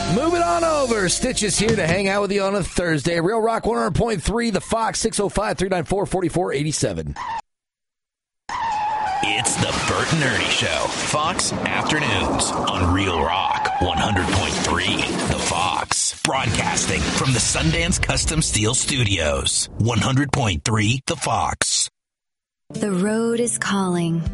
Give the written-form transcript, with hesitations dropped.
Moving on over. Stitch is here to hang out with you on a Thursday. Real Rock 100.3, The Fox, 605-394-4487. It's the Bert and Ernie Show. Fox Afternoons on Real Rock 100.3, The Fox. Broadcasting from the Sundance Custom Steel Studios. 100.3, The Fox. The road is calling.